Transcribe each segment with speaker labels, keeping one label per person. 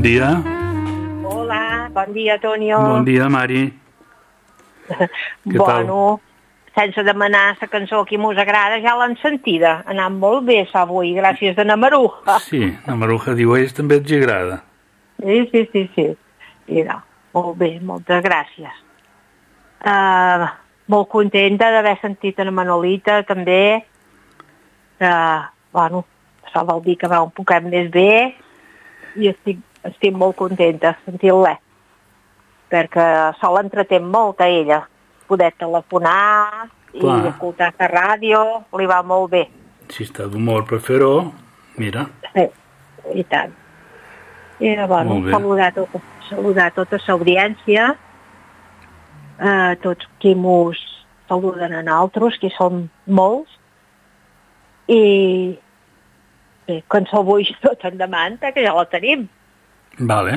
Speaker 1: dia.
Speaker 2: Hola, bon dia, Tonio.
Speaker 1: Bon dia, Mari. Què tal?
Speaker 2: Sense demanar la cançó que mos agrada, ja l'han sentida. Ha anat molt bé, avui, gràcies a na Maruja.
Speaker 1: Sí, na Maruja diu, a ells també els agrada.
Speaker 2: Sí. Mira, molt bé, moltes gràcies. Molt contenta d'haver sentit a na Manolita, també. Això vol dir que va un poquet més bé i estic molt contenta de sentir-la, perquè se l'entretén molt a ella. Poder telefonar i escoltar la ràdio, li va molt bé.
Speaker 1: Si està d'humor per fer-ho, mira.
Speaker 2: Sí, i tant. I saludar tota l'audiència, tots qui mos saluden a nosaltres, que són molts, i que ens el vull tot endavant, que ja la tenim.
Speaker 1: Vale.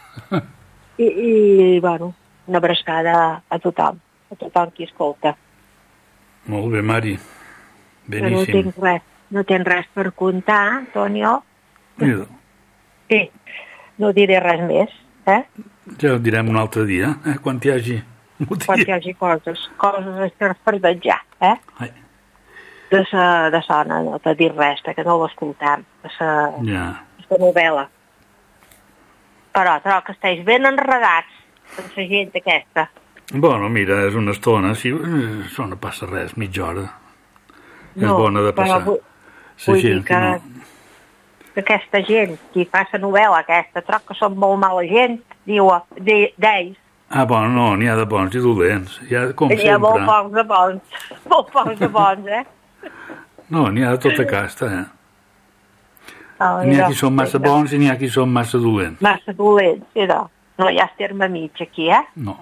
Speaker 2: I una abraçada a tothom qui escolta.
Speaker 1: Molt bé, Mari. Beníssim.
Speaker 2: No tens res per contar, Antonio?
Speaker 1: Mira.
Speaker 2: Sí, no diré res més,
Speaker 1: Ja ho direm un altre dia, quan hi hagi
Speaker 2: coses per menjar,
Speaker 1: Ai.
Speaker 2: de sona, no t'ha dit res, perquè no l'escoltam, de la novel·la. Però que estàs ben enredats amb la gent aquesta.
Speaker 1: Bueno, mira, és una estona, si això no passa res, mitja hora. És bona de passar.
Speaker 2: Vull dir que aquesta gent, qui fa la novel·la aquesta, troc que són molt mala gent, diu d'ells.
Speaker 1: Bueno, no, n'hi ha de bons i dolents. N'hi ha
Speaker 2: molt pocs de bons,
Speaker 1: No, n'hi ha de tota casta, N'hi ha qui són massa bons i n'hi ha qui són massa dolents.
Speaker 2: Massa dolents, no hi ha terme mig aquí,
Speaker 1: No.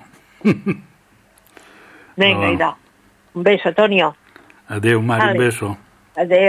Speaker 2: Vinga, idò. Un beso, Tonio.
Speaker 1: Adéu, Mari, un beso.
Speaker 2: Adéu.